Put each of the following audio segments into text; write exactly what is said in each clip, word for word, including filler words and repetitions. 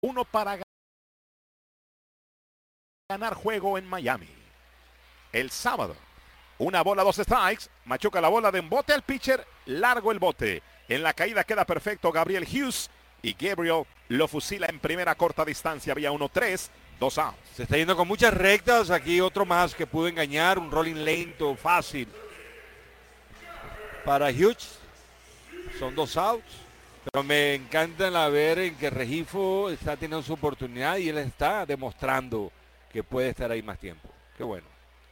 uno para ganar juego en Miami. El sábado, una bola, dos strikes, machuca la bola de embote al pitcher, largo el bote. En la caída queda perfecto Gabriel Hughes y Gabriel lo fusila en primera corta distancia, vía uno tres, dos outs. Se está yendo con muchas rectas, aquí otro más que pudo engañar, un rolling lento, fácil. Para Hughes, son dos outs. Pero me encanta la ver en que Regifo está teniendo su oportunidad y él está demostrando que puede estar ahí más tiempo. Qué bueno.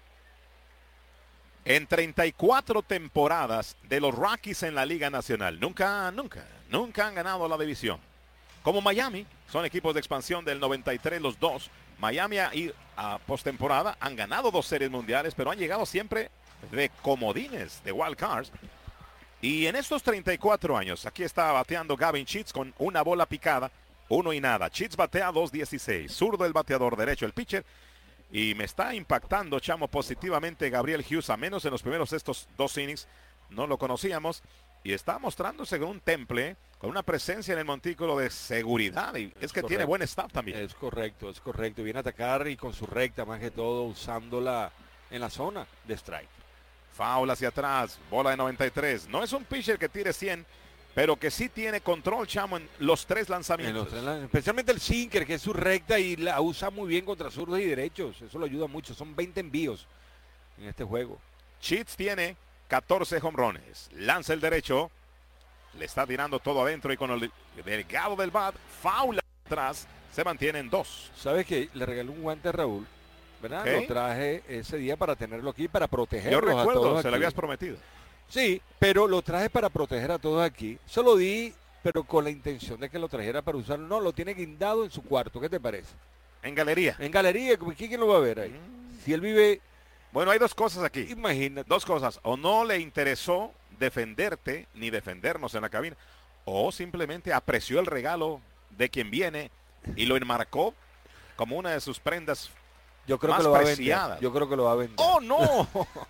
En treinta y cuatro temporadas de los Rockies en la Liga Nacional, nunca, nunca, nunca han ganado la división. Como Miami, son equipos de expansión del noventa y tres los dos. Miami a, a postemporada han ganado dos series mundiales, pero han llegado siempre de comodines, de wild cards. Y en estos treinta y cuatro años, aquí está bateando Gavin Sheets con una bola picada, uno y nada. Sheets batea dos dieciséis, zurdo el bateador, derecho el pitcher. Y me está impactando, chamo, positivamente Gabriel Hughes, a menos en los primeros estos dos innings, no lo conocíamos. Y está mostrándose con un temple, con una presencia en el montículo de seguridad. Y es, es que correcto. Tiene buen staff también. Es correcto, es correcto. Viene a atacar y con su recta, más que todo, usándola en la zona de strike. Foul hacia atrás, bola de noventa y tres. No es un pitcher que tire cien, pero que sí tiene control, chamo, en los tres lanzamientos. En los tres, especialmente el sinker, que es su recta y la usa muy bien contra zurdos y derechos. Eso lo ayuda mucho. Son veinte envíos en este juego. Sheets tiene catorce jonrones. Lanza el derecho. Le está tirando todo adentro y con el delgado del bat, foul atrás, se mantienen dos. ¿Sabes qué? Le regalé un guante a Raúl, ¿verdad? Okay. Lo traje ese día para tenerlo aquí, para protegerlo. Yo recuerdo, a todos se aquí. lo habías prometido. Sí, pero lo traje para proteger a todos aquí. Se lo di, pero con la intención de que lo trajera para usarlo. No, lo tiene guindado en su cuarto. ¿Qué te parece? En galería. En galería. ¿Quién lo va a ver ahí? Mm. Si él vive... Bueno, hay dos cosas aquí. Imagínate. Dos cosas. O no le interesó defenderte ni defendernos en la cabina, o simplemente apreció el regalo de quien viene y lo enmarcó como una de sus prendas Yo creo más que lo va preciadas. A vender. Yo creo que lo va a vender. ¡Oh, no!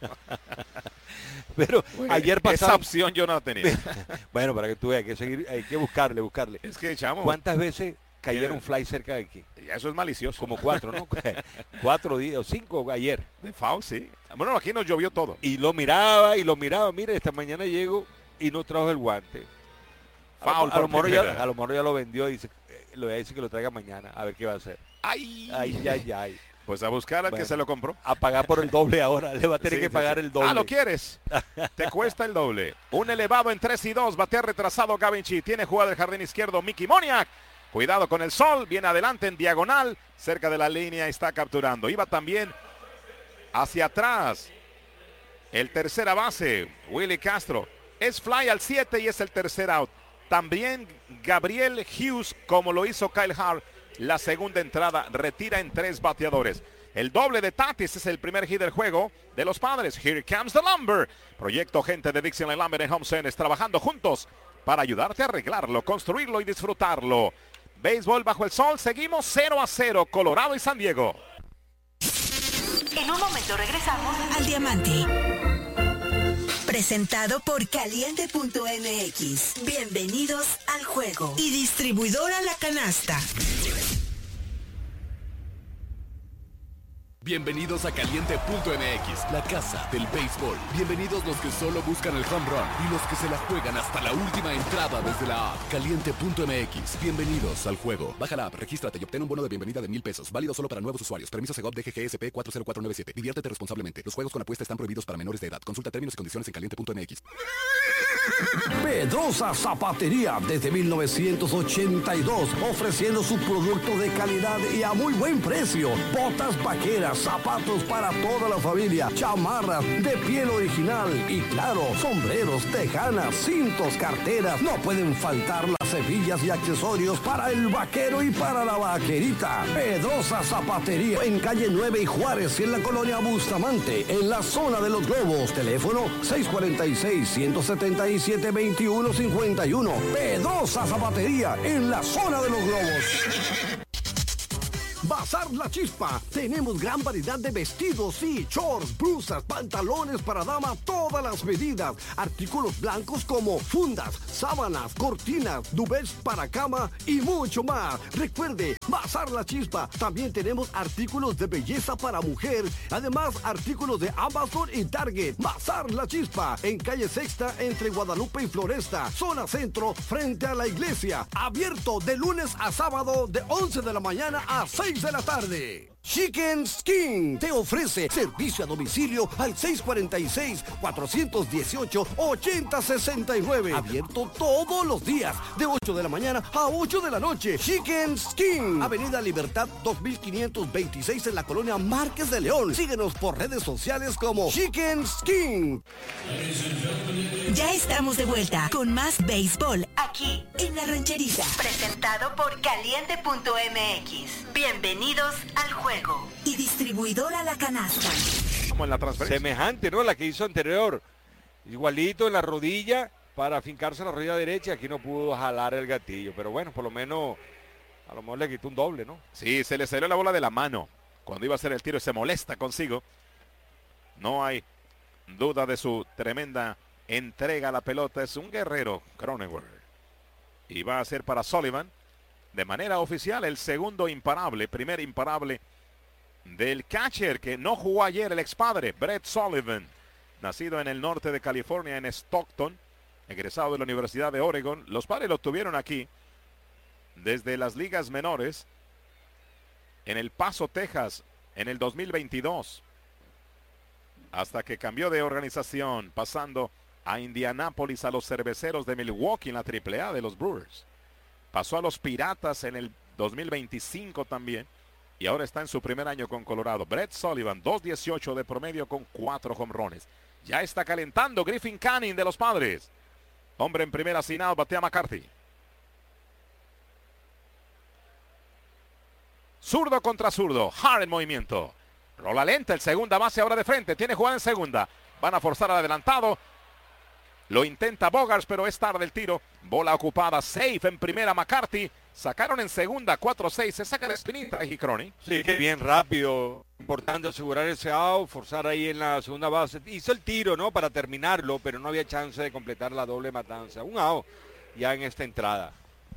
Pero bueno, ayer pasaron... Esa opción yo no la tenía. Bueno, para que tú veas, hay que seguir, hay que buscarle, buscarle. Es que, chamo... ¿Cuántas veces cayeron un fly cerca de aquí? Ya eso es malicioso. Como cuatro, ¿no? Cuatro días o cinco ayer. De foul, sí. Bueno, aquí nos llovió todo. Y lo miraba y lo miraba. Mire, esta mañana llego y no trajo el guante. Foul. A, a, lo mejor ya, a lo mejor ya lo vendió y dice, lo dice que lo traiga mañana. A ver qué va a hacer. Ay, ay, ay, ay. Pues a buscar al bueno, que se lo compró. A pagar por el doble ahora. Le va a tener sí, que sí, pagar sí. el doble. Ah, ¿lo quieres? Te cuesta el doble. Un elevado en tres y dos. Batea retrasado Gavin Sheets. Tiene jugada del jardín izquierdo Mickey Moniak. Cuidado con el sol. Viene adelante en diagonal. Cerca de la línea está capturando. Iba también hacia atrás. El tercera base, Willy Castro. Es fly al siete y es el tercer out. También Gabriel Hughes, como lo hizo Kyle Hart. La segunda entrada retira en tres bateadores. El doble de Tatis es el primer hit del juego de los Padres. Here comes the lumber. Proyecto gente de Dixieland Lumber en Home Centers, trabajando juntos para ayudarte a arreglarlo, construirlo y disfrutarlo. Béisbol bajo el sol. Seguimos cero a cero, Colorado y San Diego. En un momento regresamos al Diamante. Presentado por Caliente punto M X. Bienvenidos al juego. Y distribuidora La Canasta. Bienvenidos a Caliente punto M X, la casa del béisbol. Bienvenidos los que solo buscan el home run y los que se la juegan hasta la última entrada desde la app. Caliente punto M X, bienvenidos al juego. Baja la app, regístrate y obtén un bono de bienvenida de mil pesos. Válido solo para nuevos usuarios. Permiso Segov D G G S P cuatro cero cuatro nueve siete. Diviértete responsablemente. Los juegos con apuesta están prohibidos para menores de edad. Consulta términos y condiciones en Caliente punto M X. Pedrosa Zapatería desde mil novecientos ochenta y dos, ofreciendo su producto de calidad y a muy buen precio. Botas vaqueras, zapatos para toda la familia, chamarras de piel original y claro, sombreros, tejanas, cintos, carteras. No pueden faltar las hebillas y accesorios para el vaquero y para la vaquerita. Pedrosa Zapatería en calle nueve y Juárez, en la colonia Bustamante, en la zona de los globos. Teléfono seis cuatro seis, uno siete siete, dos uno cinco uno. Pedrosa Zapatería en la zona de los globos. Bazar La Chispa. Tenemos gran variedad de vestidos y shorts, blusas, pantalones para dama, todas las medidas. Artículos blancos como fundas, sábanas, cortinas, duvets para cama y mucho más. Recuerde, Bazar La Chispa. También tenemos artículos de belleza para mujer. Además, artículos de Amazon y Target. Bazar La Chispa. En calle Sexta, entre Guadalupe y Floresta. Zona Centro, frente a la iglesia. Abierto de lunes a sábado de once de la mañana a seis de la tarde. Chicken Skin te ofrece servicio a domicilio al seis cuatro seis, cuatro uno ocho, ocho cero seis nueve. Abierto todos los días de ocho de la mañana a ocho de la noche. Chicken Skin, Avenida Libertad dos mil quinientos veintiséis en la colonia Márquez de León. Síguenos por redes sociales como Chicken Skin. Ya estamos de vuelta con más béisbol aquí en La Rancherita. Presentado por Caliente punto M X. Bienvenidos al juego. Y distribuidora La Canasta. Como en la transferencia. Semejante, ¿no? La que hizo anterior. Igualito en la rodilla para afincarse en la rodilla derecha. Aquí no pudo jalar el gatillo. Pero bueno, por lo menos a lo mejor le quitó un doble, ¿no? Sí, se le salió la bola de la mano cuando iba a hacer el tiro y se molesta consigo. No hay duda de su tremenda entrega a la pelota. Es un guerrero, Cronenworth. Y va a ser para Sullivan, de manera oficial, el segundo imparable, primer imparable del catcher que no jugó ayer, el expadre, Brett Sullivan, nacido en el norte de California, en Stockton, egresado de la Universidad de Oregon. Los padres lo tuvieron aquí desde las ligas menores en El Paso, Texas, en el dos mil veintidós, hasta que cambió de organización, pasando a Indianápolis, a los Cerveceros de Milwaukee en la triple A de los Brewers. Pasó a los Piratas en el dos mil veinticinco también. Y ahora está en su primer año con Colorado. Brett Sullivan, dos dieciocho de promedio con cuatro jonrones. Ya está calentando Griffin Canning de los Padres. Hombre en primera sin out, batea McCarthy. Zurdo contra zurdo. Hart en movimiento. Rola lenta el segunda base ahora de frente. Tiene jugada en segunda. Van a forzar al adelantado. Lo intenta Bogaerts, pero es tarde el tiro. Bola ocupada, safe en primera McCarthy. Sacaron en segunda, cuatro seis. Se saca la espinita y Crony. Sí, que bien rápido. Importante asegurar ese out, forzar ahí en la segunda base. Hizo el tiro, ¿no? Para terminarlo, pero no había chance de completar la doble matanza. Un out ya en esta entrada.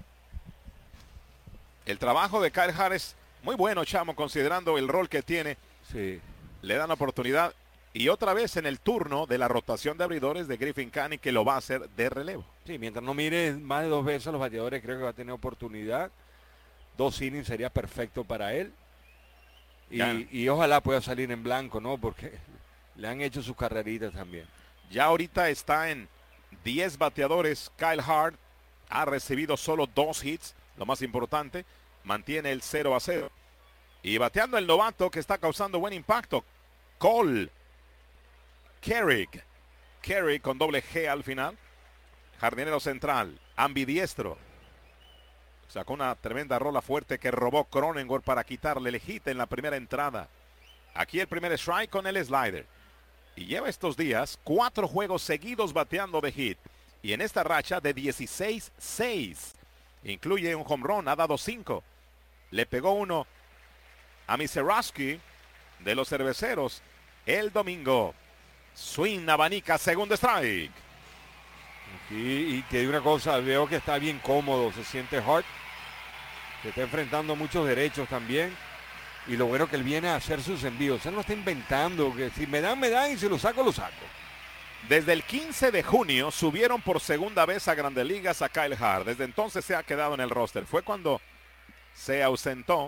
El trabajo de Kyle Harris, muy bueno, Chamo, considerando el rol que tiene. Sí. Le dan oportunidad. Y otra vez en el turno de la rotación de abridores de Griffin Canning, que lo va a hacer de relevo. Sí, mientras no mire más de dos veces a los bateadores, creo que va a tener oportunidad. Dos innings sería perfecto para él. Y, y ojalá pueda salir en blanco, ¿no? Porque le han hecho sus carreritas también. Ya ahorita está en diez bateadores. Kyle Hart ha recibido solo dos hits. Lo más importante, mantiene el cero a cero. Y bateando el novato que está causando buen impacto, Cole Carrick. Carrick con doble G al final. Jardinero central, ambidiestro. Sacó una tremenda rola fuerte que robó Cronenworth para quitarle el hit en la primera entrada. Aquí el primer strike con el slider. Y lleva estos días cuatro juegos seguidos bateando de hit. Y en esta racha de dieciséis seis. Incluye un home run, ha dado cinco. Le pegó uno a Miseroski de los Cerveceros el domingo. Swing, abanica, segundo strike. Y, y te digo una cosa, veo que está bien cómodo, se siente Hart. Se está enfrentando muchos derechos también. Y lo bueno que él viene a hacer sus envíos. Él no está inventando, que si me dan, me dan y si lo saco, lo saco. Desde el quince de junio subieron por segunda vez a Grandes Ligas a Kyle Hart. Desde entonces se ha quedado en el roster. Fue cuando se ausentó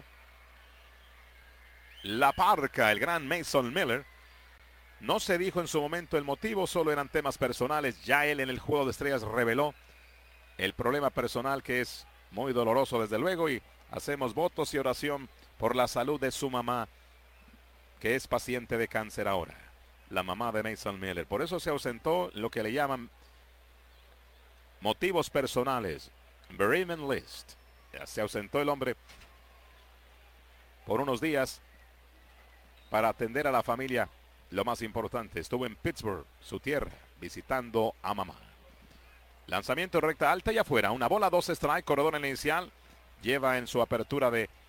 la parca, el gran Mason Miller. No se dijo en su momento el motivo, solo eran temas personales. Ya él en el Juego de Estrellas reveló el problema personal, que es muy doloroso desde luego, y hacemos votos y oración por la salud de su mamá, que es paciente de cáncer ahora, la mamá de Mason Miller. Por eso se ausentó, lo que le llaman motivos personales, bereavement list. Ya se ausentó el hombre por unos días para atender a la familia. Lo más importante, estuvo en Pittsburgh, su tierra, visitando a mamá. Lanzamiento recta alta y afuera. Una bola, dos strike, corredor inicial. Lleva en su apertura de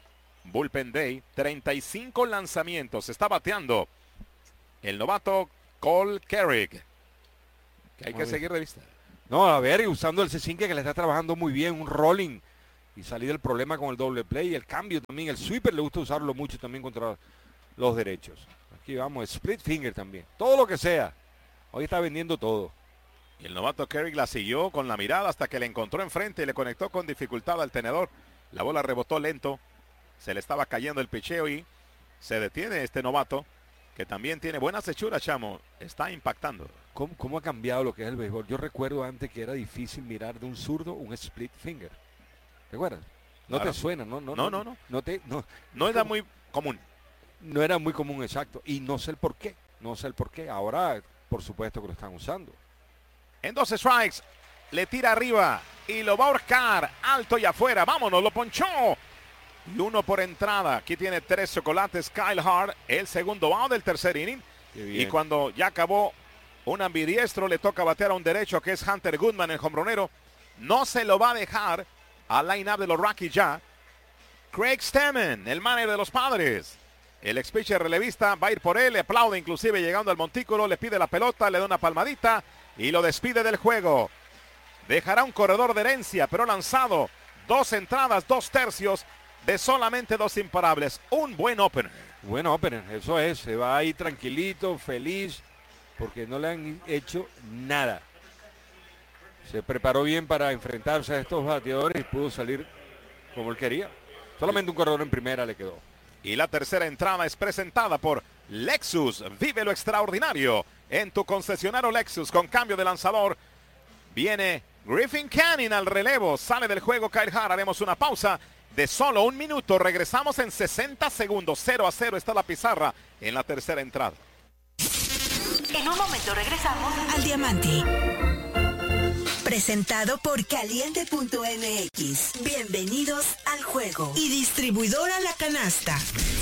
Bullpen Day, treinta y cinco lanzamientos. Está bateando el novato Cole Carrick, que hay que seguir de vista. No, a ver, y usando el C-Sinker que le está trabajando muy bien, un rolling, y salir del problema con el doble play, y el cambio también, el sweeper le gusta usarlo mucho también contra los derechos. Aquí vamos, split finger también, todo lo que sea. Hoy está vendiendo todo. Y el novato Carrick la siguió con la mirada hasta que le encontró enfrente y le conectó con dificultad al tenedor. La bola rebotó lento, se le estaba cayendo el picheo y se detiene este novato, que también tiene buenas hechuras, chamo. Está impactando. ¿Cómo, ¿Cómo ha cambiado lo que es el béisbol? Yo recuerdo antes que era difícil mirar de un zurdo un split finger. ¿Te acuerdas? No claro. te suena, ¿no? No, no, no. No, no, te, no, no era muy común. No era muy común, exacto. Y no sé el por qué. No sé el por qué. Ahora, por supuesto que lo están usando. En dos strikes, le tira arriba y lo va a ahorcar alto y afuera. Vámonos, lo ponchó. Y uno por entrada. Aquí tiene tres chocolates Kyle Hart, el segundo out del tercer inning. Y cuando ya acabó un ambidiestro, le toca batear a un derecho que es Hunter Goodman, el jonronero. No se lo va a dejar al line-up de los Rockies ya. Craig Stammen, el manager de los Padres. El ex pitcher relevista va a ir por él, le aplaude inclusive llegando al montículo, le pide la pelota, le da una palmadita y lo despide del juego. Dejará un corredor de herencia, pero lanzado dos entradas, dos tercios de solamente dos imparables. Un buen opener. Buen opener, eso es. Se va ahí tranquilito, feliz, porque no le han hecho nada. Se preparó bien para enfrentarse a estos bateadores y pudo salir como él quería. Solamente un corredor en primera le quedó. Y la tercera entrada es presentada por Lexus. Vive lo extraordinario en tu concesionario Lexus con cambio de lanzador. Viene Griffin Canning al relevo. Sale del juego Kyle Hart. Haremos una pausa de solo un minuto. Regresamos en sesenta segundos. cero a cero está la pizarra en la tercera entrada. En un momento regresamos al Diamante. Presentado por Caliente punto M X. Bienvenidos al juego. Y distribuidora La Canasta.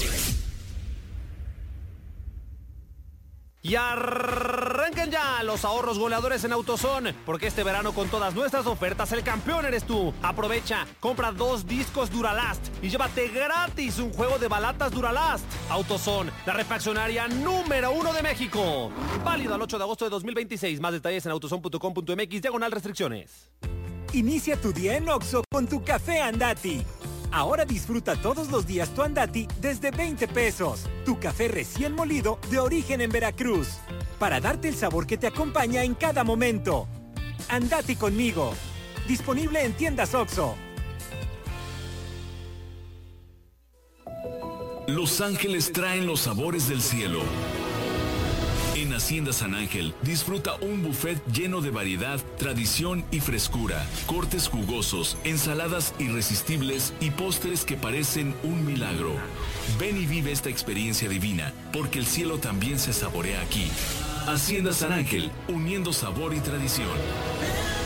Y arranquen ya los ahorros goleadores en AutoZone, porque este verano con todas nuestras ofertas el campeón eres tú. Aprovecha, compra dos discos Duralast y llévate gratis un juego de balatas Duralast. AutoZone, la refaccionaria número uno de México. Válido al ocho de agosto de dos mil veintiséis. Más detalles en autozone punto com punto m x, diagonal restricciones. Inicia tu día en Oxxo con tu café Andati. Ahora disfruta todos los días tu Andati desde veinte pesos. Tu café recién molido de origen en Veracruz. Para darte el sabor que te acompaña en cada momento. Andati conmigo. Disponible en tiendas Oxxo. Los Ángeles traen los sabores del cielo. En Hacienda San Ángel, disfruta un buffet lleno de variedad, tradición y frescura, cortes jugosos, ensaladas irresistibles y postres que parecen un milagro. Ven y vive esta experiencia divina, porque el cielo también se saborea aquí. Hacienda San Ángel, uniendo sabor y tradición.